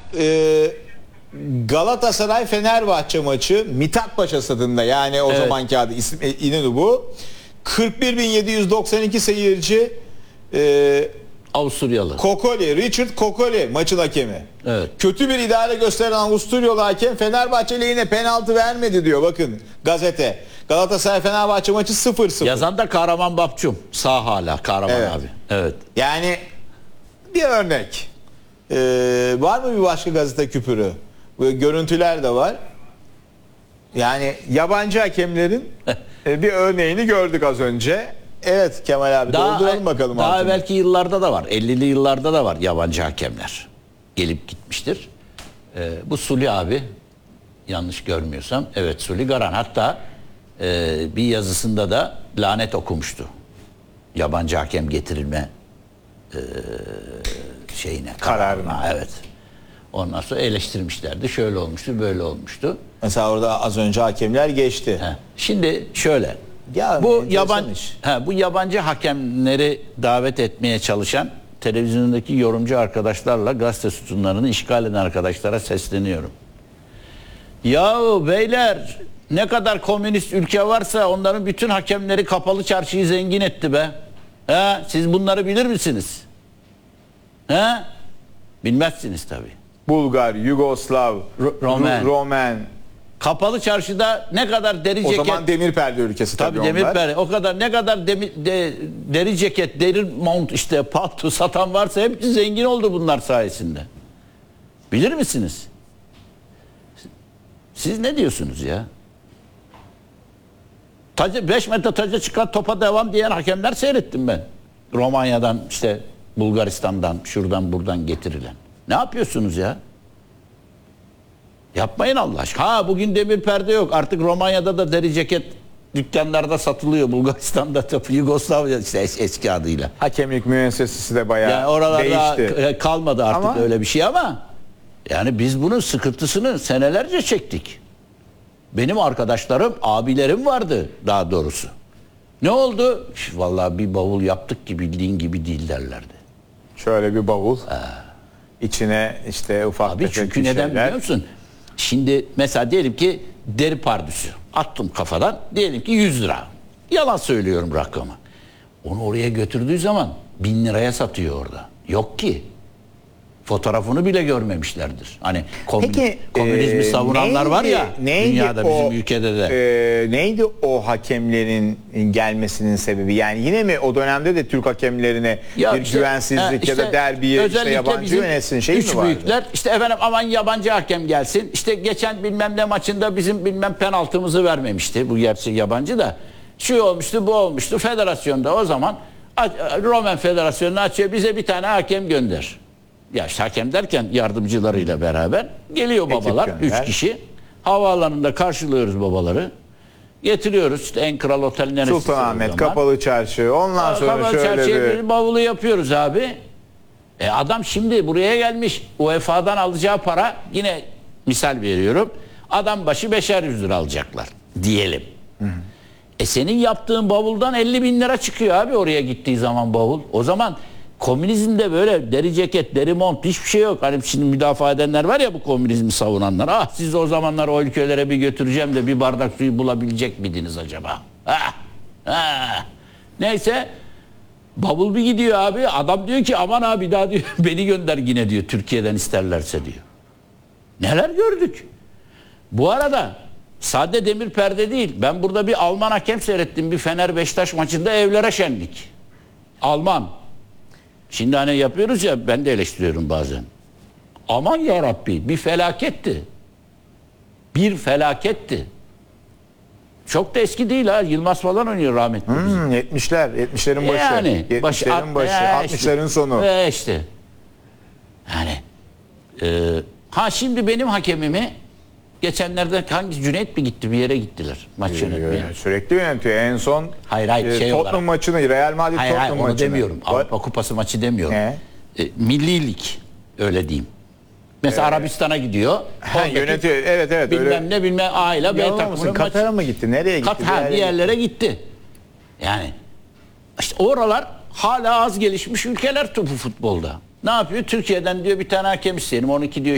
Galatasaray Fenerbahçe maçı Mithat Paşa stadında, yani o zamanki adı İnönü bu. 41.792 seyirci, Avusturyalı. Kokoli, Richard Kokoli maçın hakemi. Evet. Kötü bir idare gösteren Avusturyalı hakem Fenerbahçe lehine penaltı vermedi diyor, bakın gazete. Galatasaray Fenerbahçe maçı 0-0. Yazan da Kahraman Bapçum. Sağ hala Kahraman Evet. abi. Evet. Yani bir örnek. Var mı bir başka gazete küpürü? Böyle görüntüler de var. Yani yabancı hakemlerin bir örneğini gördük az önce. Evet Kemal abi, dolduralım bakalım. Daha altını. belki yıllarda da var. 50'li yıllarda da var yabancı hakemler. Gelip gitmiştir. Bu Suli abi, yanlış görmüyorsam. Evet, Suli Garan. Hatta bir yazısında da lanet okumuştu. Yabancı hakem getirilme kararına. Evet. Ondan sonra eleştirmişlerdi. Şöyle olmuştu, böyle olmuştu. Mesela orada az önce hakemler geçti. Şimdi şöyle. Ya, bu yabancı hakemleri davet etmeye çalışan televizyondaki yorumcu arkadaşlarla gazete sütunlarını işgal eden arkadaşlara sesleniyorum. Yahu beyler, ne kadar komünist ülke varsa onların bütün hakemleri kapalı çarşıyı zengin etti be. Siz bunları bilir misiniz? Bilmezsiniz tabii. Bulgar, Yugoslav, Romen. Kapalı çarşıda ne kadar deri ceket... O zaman demir perde ülkesi tabii demir onlar. perde. O kadar ne kadar deri ceket, deri mont, işte palto satan varsa hepsi zengin oldu bunlar sayesinde. Bilir misiniz? Siz ne diyorsunuz ya? 5 metre taca çıkan topa devam diyen hakemler seyrettim ben. Romanya'dan, işte Bulgaristan'dan, şuradan buradan getirilen. Ne yapıyorsunuz ya? Yapmayın Allah aşkına. Bugün demir perde yok. Artık Romanya'da da deri ceket dükkanlarda satılıyor. Bulgaristan'da tabii, Yugoslavya işte eski adıyla. Hakemlik müessesesi de bayağı yani oralarda değişti. Kalmadı artık öyle bir şey ama yani biz bunun sıkıntısını senelerce çektik. Benim arkadaşlarım, abilerim vardı daha doğrusu. Ne oldu? Vallahi bir bavul yaptık ki bildiğin gibi değil derlerdi. Şöyle bir bavul. İçine işte ufak tefek çünkü neden şeyler. Biliyor musun? Şimdi mesela diyelim ki deri pardüsü attım kafadan, diyelim ki 100 lira. Yalan söylüyorum rakamı. Onu oraya götürdüğü zaman 1000 liraya satıyor orada. Yok ki. Fotoğrafını bile görmemişlerdir. Hani komünizmi savunanlar var ya dünyada, bizim ülkede de. Neydi o hakemlerin gelmesinin sebebi? Yani yine mi o dönemde de Türk hakemlerine bir güvensizlik ya da derbiye işte yabancı yönetsin şey mi vardı? Büyükler işte efendim aman yabancı hakem gelsin. İşte geçen bilmem ne maçında bizim bilmem penaltımızı vermemişti. Bu gerçi yabancı da. Şu olmuştu, bu olmuştu. Federasyonda o zaman Roman Federasyonu'nu açıyor, bize bir tane hakem gönder. Ya işte hakem derken yardımcılarıyla beraber geliyor babalar, 3 kişi. Havaalanında karşılıyoruz babaları. Getiriyoruz işte en kral otelin neresi? Sultanahmet, Kapalı Çarşı. Ondan sonra Kapalı şöyle bir bavulu yapıyoruz abi. Adam şimdi buraya gelmiş. UEFA'dan alacağı para, yine misal veriyorum, adam başı 500 lira alacaklar diyelim. Senin yaptığın bavuldan 50.000 lira çıkıyor abi oraya gittiği zaman bavul. O zaman komünizmde böyle deri ceket, deri mont hiçbir şey yok. Hani şimdi müdafaa edenler var ya, bu komünizmi savunanlar. Siz o zamanlar o ülkelere bir götüreceğim de bir bardak suyu bulabilecek miydiniz acaba? Neyse, bavul bir gidiyor abi. Adam diyor ki aman abi daha diyor beni gönder yine diyor, Türkiye'den isterlerse diyor. Neler gördük. Bu arada sade demir perde değil. Ben burada bir Alman hakem seyrettim. Bir Fener Beşiktaş maçında evlere şenlik. Alman. Şimdi hani yapıyoruz ya, ben de eleştiriyorum bazen. Aman yarabbi, bir felaketti. Bir felaketti. Çok da eski değil ha. Yılmaz falan oynuyor rahmetli. 70'lerin başı. Yani 70'lerin başı, 60'ların sonu. İşte. Yani şimdi benim hakemimi geçenlerde hangi Cüneyt mi gitti, bir yere gittiler maç yönetmeye. Sürekli yönetiyor. En son Tottenham maçını, Real Madrid Tottenham maçını. Onu demiyorum. Avrupa Kupası maçı demiyorum. Milli Lig öyle diyeyim. Mesela Arabistan'a gidiyor. Yönetiyor. Evet. Bilmem A ile B takımının Katar'a mı gitti? Nereye gitti? Bir yerlere gitti. Yani işte oralar hala az gelişmiş ülkeler topu futbolda. Ne yapıyor? Türkiye'den diyor bir tane hakem isteyelim. 12 diyor